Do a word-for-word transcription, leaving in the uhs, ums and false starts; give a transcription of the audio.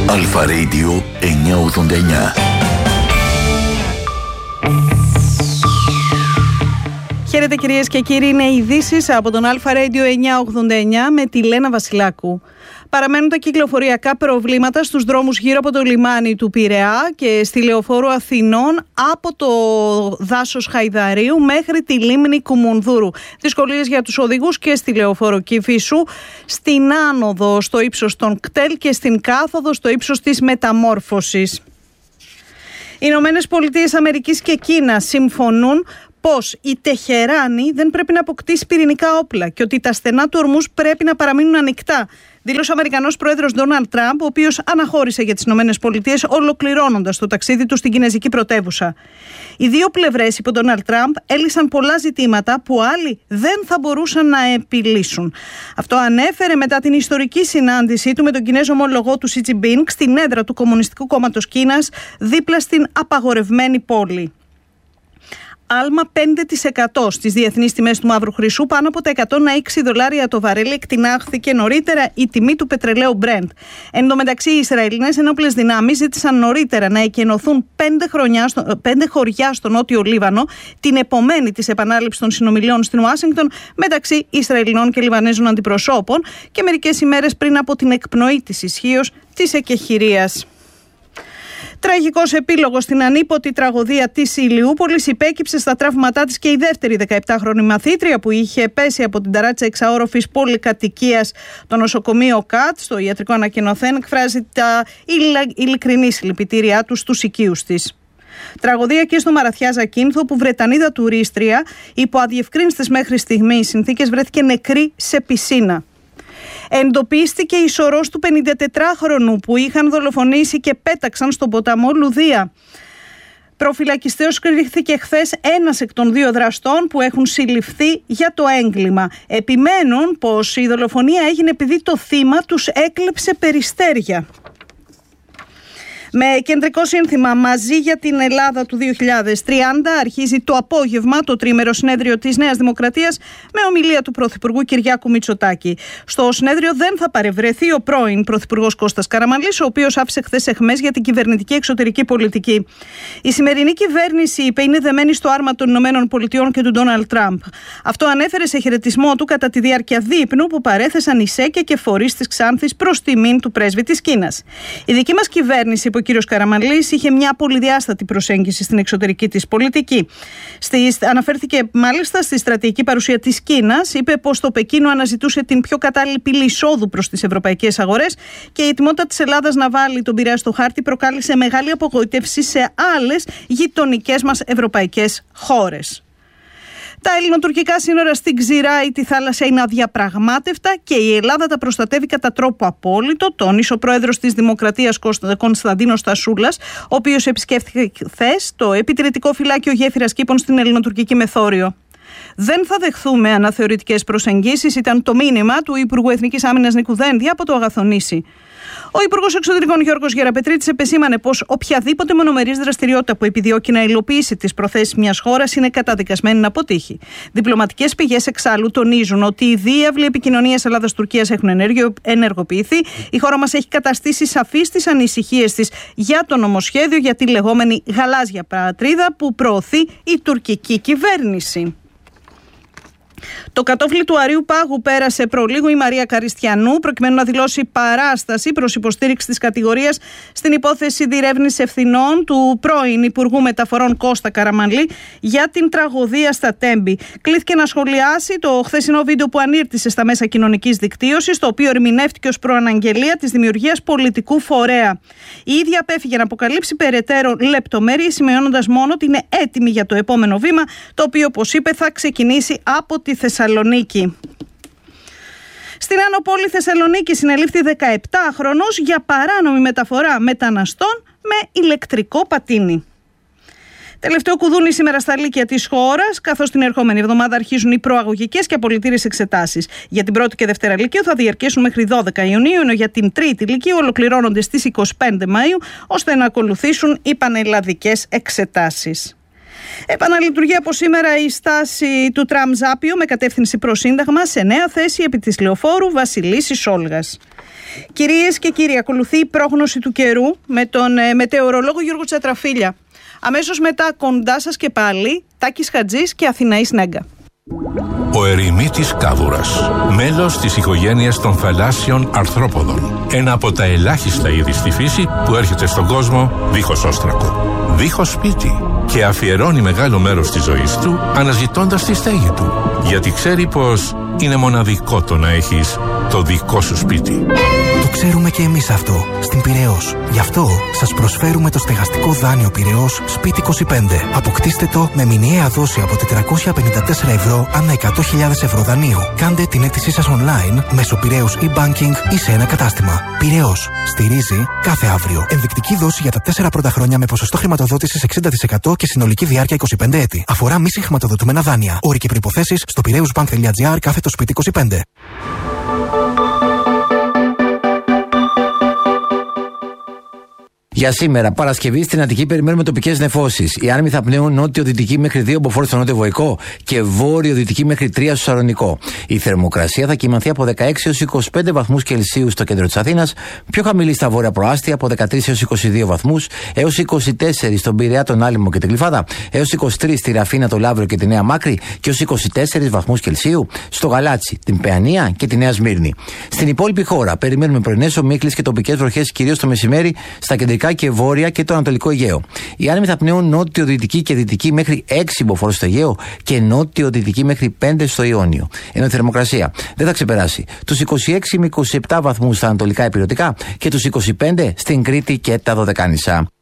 Αλφα Radio εννιακόσια ογδόντα εννιά. Χαίρετε κυρίες και κύριοι, είναι οι ειδήσεις από τον Αλφα Radio εννιακόσια ογδόντα εννιά με τη Λένα Βασιλάκου. Παραμένουν τα κυκλοφοριακά προβλήματα στους δρόμους γύρω από το λιμάνι του Πειραιά και στη Λεωφόρο Αθηνών από το δάσος Χαϊδαρίου μέχρι τη λίμνη Κουμουνδούρου. Δυσκολίες για τους οδηγούς και στη Λεωφόρο Κηφισού, στην άνοδο στο ύψος των κτέλ και στην κάθοδο στο ύψος της Μεταμόρφωσης. Οι Ηνωμένες Πολιτείες Αμερικής και Κίνα συμφωνούν πως η Τεχεράνη δεν πρέπει να αποκτήσει πυρηνικά όπλα και ότι τα στενά του ορμούς πρέπει να παραμείνουν ανοιχτά, δήλωσε ο Αμερικανός Πρόεδρος Ντόναλντ Τραμπ, ο οποίος αναχώρησε για τις ΗΠΑ ολοκληρώνοντας το ταξίδι του στην κινεζική πρωτεύουσα. Οι δύο πλευρές, είπε ο Ντόναλντ Τραμπ, έλυσαν πολλά ζητήματα που άλλοι δεν θα μπορούσαν να επιλύσουν. Αυτό ανέφερε μετά την ιστορική συνάντησή του με τον Κινέζο ομολογό του Σι Τζινπίνγκ στην έδρα του Κομμουνιστικού Κόμματος Κίνας, δίπλα στην απαγορευμένη πόλη. Άλμα πέντε τοις εκατό στις διεθνείς τιμές του μαύρου χρυσού, πάνω από τα εκατόν έξι δολάρια το βαρέλι, εκτινάχθηκε νωρίτερα η τιμή του πετρελαίου Brent. Εν τω μεταξύ, οι Ισραηλινές ενόπλες δυνάμεις ζήτησαν νωρίτερα να εκενωθούν πέντε, χρονιά, πέντε χωριά στο νότιο Λίβανο, την επομένη της επανάληψης των συνομιλιών στην Ουάσιγκτον μεταξύ Ισραηλινών και Λιβανέζων αντιπροσώπων και μερικές ημέρες πριν από την εκπνοή της ισχύως της εκεχηρίας. Τραγικός επίλογος στην ανίποτη τραγωδία της Ηλιούπολης. Υπέκυψε στα τραύματά της και η δεύτερη δεκαεπτάχρονη μαθήτρια που είχε πέσει από την ταράτσα εξαόροφης πολυκατοικίας στο νοσοκομείο ΚΑΤ. Στο ιατρικό ανακοινωθέν εκφράζει τα ειλικρινή συλληπιτήριά του στους οικείους της. Τραγωδία και στο Μαραθιά Ζακίνθο, που Βρετανίδα τουρίστρια υπό αδιευκρίνηστες μέχρι στιγμής συνθήκες βρέθηκε νεκρή σε πισίνα. Εντοπίστηκε η σωρός του πενηντατετράχρονου που είχαν δολοφονήσει και πέταξαν στον ποταμό Λουδία. Προφυλακιστέως κρίθηκε χθες ένας εκ των δύο δραστών που έχουν συλληφθεί για το έγκλημα. Επιμένουν πως η δολοφονία έγινε επειδή το θύμα τους έκλεψε περιστέρια. Με κεντρικό σύνθημα «Μαζί για την Ελλάδα του δύο χιλιάδες τριάντα» αρχίζει το απόγευμα το τρίμερο συνέδριο της Νέας Δημοκρατίας με ομιλία του Πρωθυπουργού Κυριάκου Μητσοτάκη. Στο συνέδριο δεν θα παρευρεθεί ο πρώην Πρωθυπουργός Κώστας Καραμανλής, ο οποίος άφησε χθες αιχμές για την κυβερνητική εξωτερική πολιτική. Η σημερινή κυβέρνηση, είπε, είναι δεμένη στο άρμα των Ηνωμένων Πολιτειών και του Ντόναλντ Τραμπ. Αυτό ανέφερε σε χαιρετισμό του κατά τη διάρκεια δείπνου που παρέθεσαν οι ΣΕΚΕ και φορείς της Ξάνθης προς τιμήν του πρέσβη της Κίνας. Η δική μας κυβέρνηση, ο κύριος Καραμανλής, είχε μια πολυδιάστατη προσέγγιση στην εξωτερική της πολιτική. Στη, αναφέρθηκε μάλιστα στη στρατηγική παρουσία της Κίνας, είπε πως το Πεκίνο αναζητούσε την πιο κατάλληλη πύλη εισόδου προς τις ευρωπαϊκές αγορές και η ετοιμότητα της Ελλάδας να βάλει τον Πειραιά στο χάρτη προκάλεσε μεγάλη απογοήτευση σε άλλες γειτονικές μας ευρωπαϊκές χώρες. Τα ελληνοτουρκικά σύνορα στην Ξηρά ή τη θάλασσα είναι αδιαπραγμάτευτα και η Ελλάδα τα προστατεύει κατά τρόπο απόλυτο, τόνισε ο πρόεδρος της Δημοκρατίας Κωνσταντίνος Στασούλας, ο οποίος επισκέφθηκε χθες το επιτηρητικό φυλάκιο Γέφυρας Κήπων στην ελληνοτουρκική μεθόριο. Δεν θα δεχθούμε αναθεωρητικές προσεγγίσεις, ήταν το μήνυμα του Υπουργού Εθνικής Άμυνας Νίκου Δένδια από το Αγαθονήσι. Ο Υπουργός Εξωτερικών Γιώργος Γεραπετρίτης επεσήμανε πως οποιαδήποτε μονομερής δραστηριότητα που επιδιώκει να υλοποιήσει τις προθέσεις μιας χώρας είναι καταδικασμένη να αποτύχει. Διπλωματικές πηγές εξάλλου τονίζουν ότι οι διάβλοι επικοινωνίας Ελλάδας-Τουρκίας έχουν ενεργοποιηθεί. Η χώρα μας έχει καταστήσει σαφείς τις ανησυχίες της για το νομοσχέδιο για τη λεγόμενη γαλάζια πατρίδα που προωθεί η τουρκική κυβέρνηση. Το κατόφλι του Αρείου Πάγου πέρασε προλίγου η Μαρία Καριστιανού προκειμένου να δηλώσει παράσταση προς υποστήριξη της κατηγορίας στην υπόθεση διερεύνησης ευθυνών του πρώην Υπουργού Μεταφορών Κώστα Καραμανλή για την τραγωδία στα Τέμπη. Κλήθηκε να σχολιάσει το χθεσινό βίντεο που ανήρτησε στα μέσα κοινωνικής δικτύωσης, το οποίο ερμηνεύτηκε ως προαναγγελία της δημιουργίας πολιτικού φορέα. Η ίδια απέφυγε να αποκαλύψει περαιτέρω λεπτομέρειες, σημειώνοντας μόνο ότι είναι έτοιμη για το επόμενο βήμα, το οποίο, όπως είπε, θα ξεκινήσει από τη Θεσσαλονίκη. Στην Άνω Πόλη Θεσσαλονίκη συνελήφθη δεκαεπτάχρονος για παράνομη μεταφορά μεταναστών με ηλεκτρικό πατίνι. Τελευταίο κουδούνι σήμερα στα λύκεια της χώρας, καθώς την ερχόμενη εβδομάδα αρχίζουν οι προαγωγικές και απολυτήριες εξετάσεις. Για την πρώτη και δευτέρα λυκείου θα διαρκέσουν μέχρι δώδεκα Ιουνίου, ενώ για την τρίτη λυκείου ολοκληρώνονται στις είκοσι πέντε Μαΐου, ώστε να ακολουθήσουν οι πανελλαδικές εξετάσεις. Επαναλειτουργεί από σήμερα η στάση του τραμ Ζάπιο με κατεύθυνση προς Σύνταγμα σε νέα θέση επί της λεωφόρου Βασιλίσσης Όλγας. Κυρίες και κύριοι, ακολουθεί η πρόγνωση του καιρού με τον ε, μετεωρολόγο Γιώργο Τσατραφίλια. Αμέσως μετά, κοντά σας και πάλι, Τάκης Χατζής και Αθηναής Νέγκα. Ο ερημίτης κάβουρας, μέλος της οικογένειας των θαλάσσιων αρθρόποδων. Ένα από τα ελάχιστα είδη στη φύση που έρχεται στον κόσμο δίχως όστρακο, δίχως σπίτι, και αφιερώνει μεγάλο μέρος της ζωής του αναζητώντας τη στέγη του, γιατί ξέρει πως είναι μοναδικό το να έχεις το δικό σου σπίτι. Το ξέρουμε και εμείς αυτό στην Πειραιώς. Γι' αυτό σας προσφέρουμε το στεγαστικό δάνειο Πειραιώς Σπίτι είκοσι πέντε. Αποκτήστε το με μηνιαία δόση από τετρακόσια πενήντα τέσσερα ευρώ ανά εκατό χιλιάδες ευρώ δανείου. Κάντε την αίτησή σας online μέσω Πειραιώς e-banking ή σε ένα κατάστημα. Πειραιώς. Στηρίζει κάθε αύριο. Ενδεικτική δόση για τα τέσσερα πρώτα χρόνια με ποσοστό χρηματοδότησης εξήντα τοις εκατό και συνολική διάρκεια είκοσι πέντε έτη. Αφορά μη συγχρηματοδοτούμενα δάνεια. Όροι και προϋποθέσεις στο πειραιούσbank.gr κάθετο σπίτι είκοσι πέντε. Για σήμερα, Παρασκευή, στην Αττική περιμένουμε τοπικές νεφώσεις. Οι άνεμοι θα πνέουν νότιο-δυτική μέχρι δύο μποφόρ στο νότιο Βοϊκό και βόρειο-δυτική μέχρι τρία στο Σαλονικό. Η θερμοκρασία θα κυμανθεί από δεκαέξι έως είκοσι πέντε βαθμούς Κελσίου στο κέντρο της Αθήνας, πιο χαμηλή στα βόρεια προάστια από δεκατρείς έως είκοσι δύο βαθμούς, έως είκοσι τέσσερις στον Πειραιά, τον Άλυμο και την Γλυφάδα, έως είκοσι τρεις στη Ραφίνα, το Λαύριο και τη Νέα Μάκρη και έως είκοσι τέσσερις βαθμούς Κελσίου στο Γαλάτσι, την Παιανία και τη Νέα Σμύρνη. Στην υπόλοιπη χώρα περιμένουμε πρωινές ομίχλες και τοπικές βροχές κυρίως το μεσημέρι στα κεντρικά και βόρεια και το ανατολικό Αιγαίο. Οι άνεμοι θα πνέουν νότιο-δυτική και δυτική μέχρι έξι μποφόρ στο Αιγαίο και νότιο-δυτική μέχρι πέντε στο Ιόνιο. Ενώ η θερμοκρασία δεν θα ξεπεράσει τους είκοσι έξι με είκοσι επτά βαθμούς στα ανατολικά ηπειρωτικά και τους είκοσι πέντε στην Κρήτη και τα Δωδεκάνησα.